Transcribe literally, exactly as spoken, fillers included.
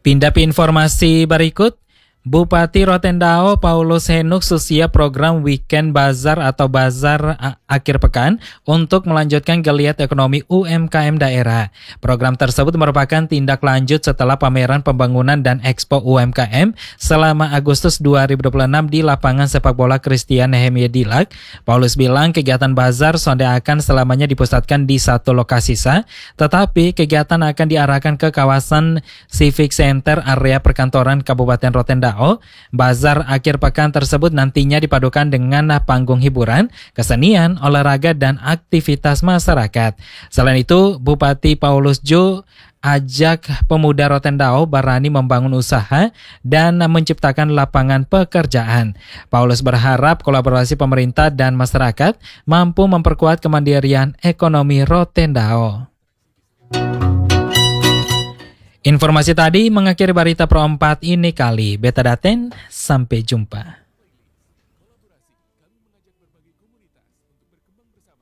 Pindah ke informasi berikut. Bupati Rotendao Paulus Henuk siap program Weekend Bazar atau Bazar Akhir Pekan untuk melanjutkan geliat ekonomi U M K M daerah. Program tersebut merupakan tindak lanjut setelah pameran pembangunan dan Expo U M K M selama Agustus dua ribu dua puluh enam di lapangan sepak bola Christian Nehemia Dilak. Paulus bilang kegiatan bazar sonde akan selamanya dipusatkan di satu lokasi sah, tetapi kegiatan akan diarahkan ke kawasan Civic Center area perkantoran Kabupaten Rotendao. Bazar akhir pekan tersebut nantinya dipadukan dengan panggung hiburan, kesenian, olahraga, dan aktivitas masyarakat. Selain itu, Bupati Paulus Jo ajak pemuda Rotendao berani membangun usaha dan menciptakan lapangan pekerjaan. Paulus berharap kolaborasi pemerintah dan masyarakat mampu memperkuat kemandirian ekonomi Rotendao. Informasi tadi mengakhiri berita Pro empat ini kali. Beta Daten, sampai jumpa.